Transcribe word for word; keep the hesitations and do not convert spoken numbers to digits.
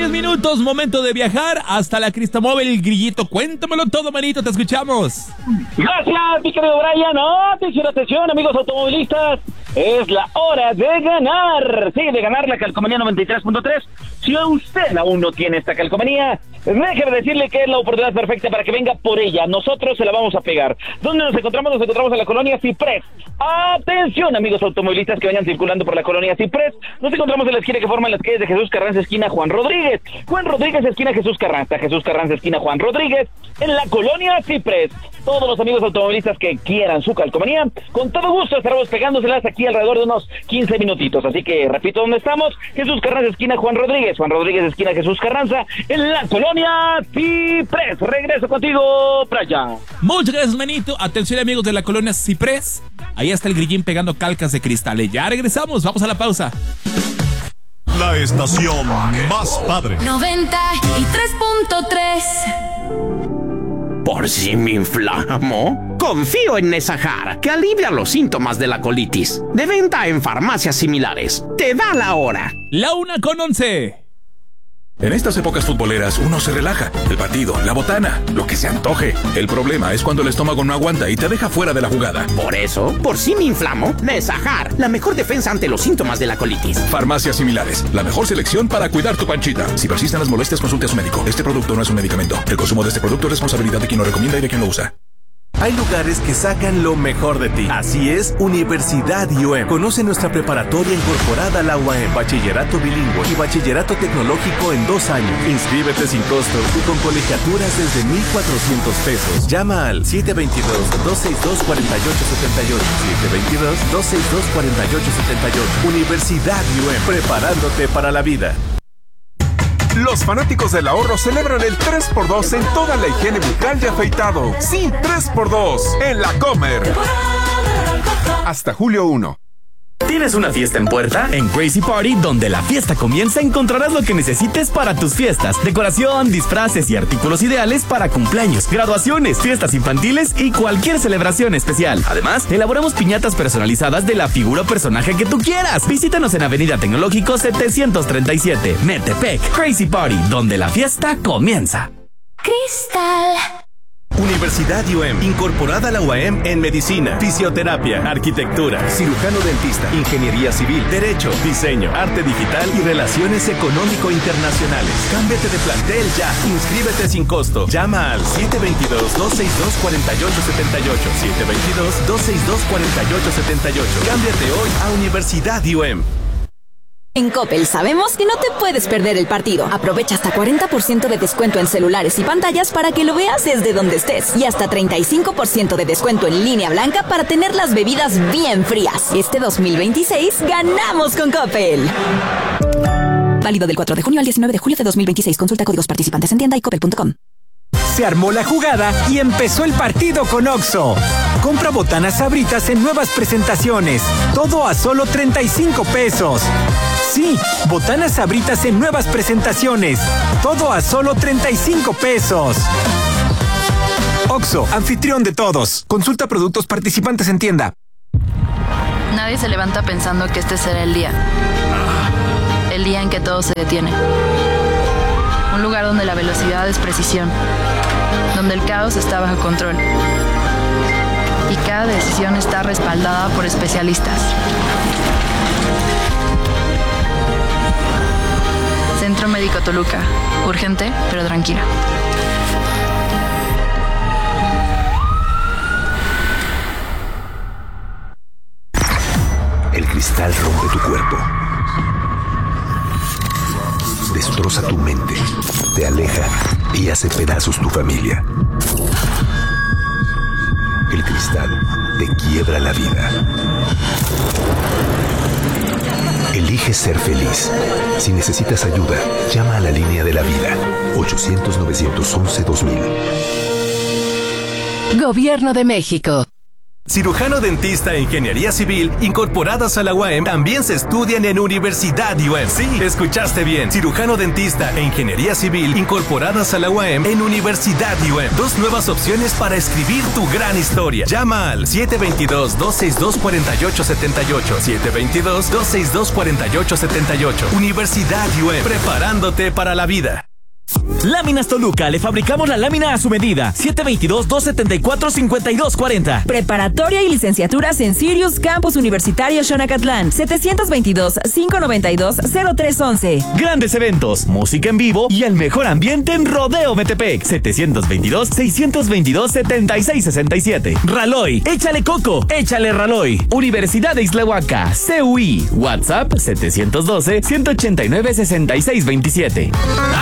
diez minutos, momento de viajar hasta la Cristamóvil. Grillito, cuéntamelo todo, manito, te escuchamos. Gracias, mi querido Brian. Oh, atención, atención, amigos automovilistas. Es la hora de ganar. Sí, de ganar la calcomanía noventa y tres punto tres. Si usted aún no tiene esta calcomanía, déjeme decirle que es la oportunidad perfecta para que venga por ella. Nosotros se la vamos a pegar. ¿Dónde nos encontramos? Nos encontramos en la colonia Ciprés. Atención, amigos automovilistas que vayan circulando por la colonia Ciprés. Nos encontramos en la esquina que forma las calles de Jesús Carranza, esquina Juan Rodríguez. Juan Rodríguez, esquina Jesús Carranza. Jesús Carranza, esquina Juan Rodríguez. En la colonia Ciprés. Todos los amigos automovilistas que quieran su calcomanía, con todo gusto estaremos pegándoselas aquí alrededor de unos quince minutitos. Así que, repito, ¿dónde estamos? Jesús Carranza, esquina Juan Rodríguez. Juan Rodríguez, esquina Jesús Carranza, en la colonia Ciprés. Regreso contigo, Brian. Muchas gracias, manito. Atención, amigos de la colonia Ciprés. Ahí está el grillín pegando calcas de cristales. Ya regresamos, vamos a la pausa. La estación más padre. noventa y tres punto tres. ¿Por si me inflamo? Confío en Nesajar, que alivia los síntomas de la colitis. De venta en farmacias similares. Te da la hora. La una con once. En estas épocas futboleras uno se relaja. El partido, la botana, lo que se antoje. El problema es cuando el estómago no aguanta y te deja fuera de la jugada. Por eso, por si me inflamo, Nesajar, la mejor defensa ante los síntomas de la colitis. Farmacias similares, la mejor selección para cuidar tu panchita. Si persisten las molestias, consulte a su médico. Este producto no es un medicamento. El consumo de este producto es responsabilidad de quien lo recomienda y de quien lo usa. Hay lugares que sacan lo mejor de ti. Así es, Universidad I U E M. Conoce nuestra preparatoria incorporada a la U A M, bachillerato bilingüe y bachillerato tecnológico en dos años. Inscríbete sin costo y con colegiaturas desde mil cuatrocientos pesos. Llama al siete dos dos, dos seis dos, cuatro ocho siete ocho. siete dos dos, dos seis dos, cuatro ocho siete ocho. Universidad I U E M, preparándote para la vida. Los fanáticos del ahorro celebran el tres por dos en toda la higiene bucal y afeitado. Sí, tres por dos en La Comer. Hasta julio primero. ¿Tienes una fiesta en puerta? En Crazy Party, donde la fiesta comienza, encontrarás lo que necesites para tus fiestas. Decoración, disfraces y artículos ideales para cumpleaños, graduaciones, fiestas infantiles y cualquier celebración especial. Además, elaboramos piñatas personalizadas de la figura o personaje que tú quieras. Visítanos en Avenida Tecnológico setecientos treinta y siete, Metepec. Crazy Party, donde la fiesta comienza. Cristal. Universidad I U E M, incorporada a la U A M en medicina, fisioterapia, arquitectura, cirujano dentista, ingeniería civil, derecho, diseño, arte digital y relaciones económico-internacionales. Cámbiate de plantel ya. Inscríbete sin costo. Llama al siete dos dos, dos seis dos, cuatro ocho siete ocho. siete dos dos, dos seis dos, cuatro ocho siete ocho. Cámbiate hoy a Universidad I U E M. En Coppel sabemos que no te puedes perder el partido. Aprovecha hasta cuarenta por ciento de descuento en celulares y pantallas para que lo veas desde donde estés. Y hasta treinta y cinco por ciento de descuento en línea blanca para tener las bebidas bien frías. Este dos mil veintiséis ganamos con Coppel. Válido del cuatro de junio al diecinueve de julio de dos mil veintiséis. Consulta códigos participantes en tienda y coppel punto com. Se armó la jugada y empezó el partido con Oxxo. Compra botanas Sabritas en nuevas presentaciones. Todo a solo treinta y cinco pesos. Sí, botanas Sabritas en nuevas presentaciones. Todo a solo treinta y cinco pesos. Oxxo, anfitrión de todos. Consulta productos participantes en tienda. Nadie se levanta pensando que este será el día. El día en que todo se detiene. Un lugar donde la velocidad es precisión. Donde el caos está bajo control. Y cada decisión está respaldada por especialistas. Centro Médico Toluca. Urgente, pero tranquila. El cristal rompe tu cuerpo. Destroza tu mente. Te aleja y hace pedazos tu familia. El cristal te quiebra la vida. Elige ser feliz. Si necesitas ayuda, llama a la línea de la vida. ochocientos, novecientos once, dos mil. Gobierno de México. Cirujano dentista e ingeniería civil incorporadas a la U A M también se estudian en Universidad U A M. Sí, escuchaste bien. Cirujano dentista e ingeniería civil incorporadas a la U A M en Universidad U A M. Dos nuevas opciones para escribir tu gran historia. Llama al siete dos dos, dos seis dos, cuatro ocho siete ocho. siete dos dos, dos seis dos, cuatro ocho siete ocho. Universidad U A M, preparándote para la vida. Láminas Toluca, le fabricamos la lámina a su medida. siete dos dos, dos siete cuatro, cinco dos cuatro cero. Preparatoria y licenciaturas en Sirius Campus Universitario Xonacatlán. setecientos veintidós, quinientos noventa y dos, cero tres once. Grandes eventos, música en vivo y el mejor ambiente en Rodeo Metepec. setecientos veintidós, seiscientos veintidós, setenta y seis sesenta y siete. Raloy, échale coco, échale Raloy. Universidad de Islahuaca, C U I. WhatsApp setecientos doce, ciento ochenta y nueve, sesenta y seis veintisiete.